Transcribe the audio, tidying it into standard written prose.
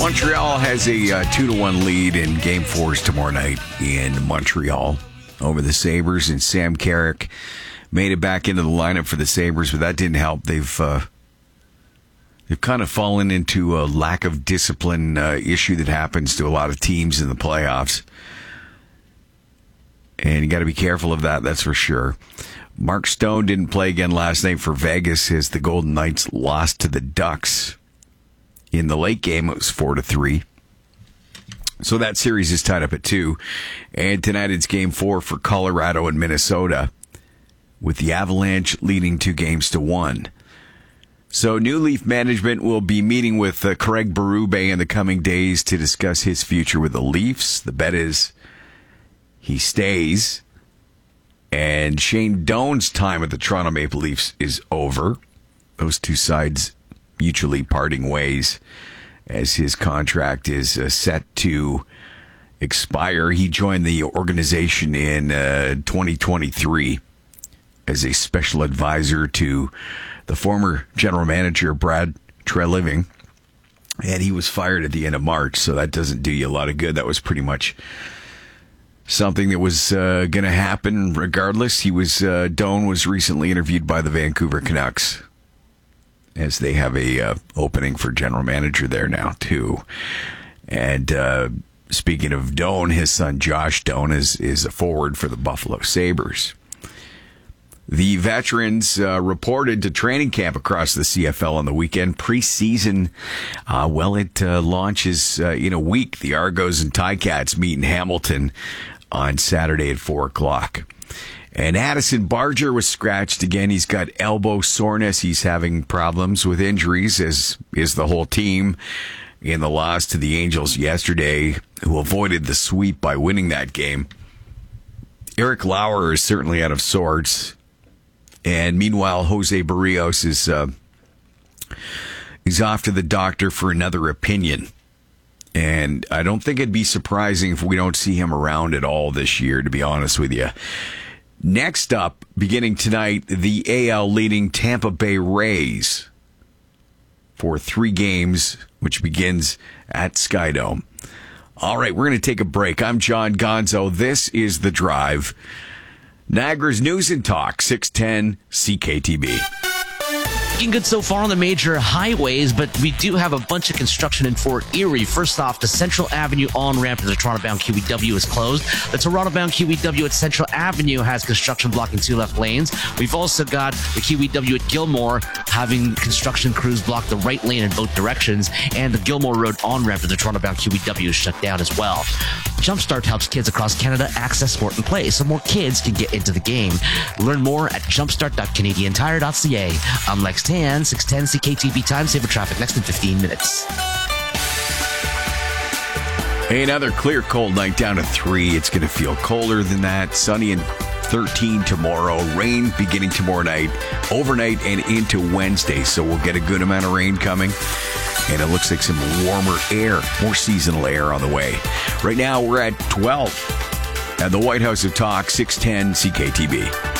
Montreal has a 2-1 lead in Game 4s tomorrow night in Montreal over the Sabres, and Sam Carrick made it back into the lineup for the Sabres, but that didn't help. They've kind of fallen into a lack of discipline issue that happens to a lot of teams in the playoffs. And you got to be careful of that, that's for sure. Mark Stone didn't play again last night for Vegas as the Golden Knights lost to the Ducks. In the late game, it was 4-3. So that series is tied up at 2. And tonight it's Game 4 for Colorado and Minnesota, with the Avalanche leading 2-1. So New Leaf management will be meeting with Craig Berube in the coming days to discuss his future with the Leafs. The bet is he stays. And Shane Doan's time at the Toronto Maple Leafs is over. Those two sides mutually parting ways as his contract is set to expire. He joined the organization in 2023 as a special advisor to the former general manager, Brad Treliving, and he was fired at the end of March, so that doesn't do you a lot of good. That was pretty much something that was going to happen regardless. Doan was recently interviewed by the Vancouver Canucks, as they have a opening for general manager there now, too. And speaking of Doan, his son Josh Doan is a forward for the Buffalo Sabres. The veterans reported to training camp across the CFL on the weekend. Preseason, it launches in a week. The Argos and Ticats meet in Hamilton on Saturday at 4 o'clock. And Addison Barger was scratched again. He's got elbow soreness. He's having problems with injuries, as is the whole team in the loss to the Angels yesterday, who avoided the sweep by winning that game. Eric Lauer is certainly out of sorts. And meanwhile, Jose Barrios is off to the doctor for another opinion. And I don't think it'd be surprising if we don't see him around at all this year, to be honest with you. Next up, beginning tonight, the AL leading Tampa Bay Rays for 3 games, which begins at Skydome. All right, we're going to take a break. I'm John Gonzo. This is The Drive. Niagara's News and Talk, 610 CKTB. Looking good so far on the major highways, but we do have a bunch of construction in Fort Erie. First off, the Central Avenue on-ramp to the Toronto-bound QEW is closed. The Toronto-bound QEW at Central Avenue has construction blocking 2 left lanes. We've also got the QEW at Gilmore having construction crews block the right lane in both directions, and the Gilmore Road on-ramp to the Toronto-bound QEW is shut down as well. Jumpstart helps kids across Canada access sport and play so more kids can get into the game. Learn more at jumpstart.canadiantire.ca. I'm Lex Tan, 610 CKTB time saver traffic next in 15 minutes. Hey, another clear cold night down to 3. It's going to feel colder than that. Sunny and 13 tomorrow. Rain beginning tomorrow night, overnight and into Wednesday. So we'll get a good amount of rain coming. And it looks like some warmer air, more seasonal air on the way. Right now we're at 12 at the White House of Talk, 610 CKTB.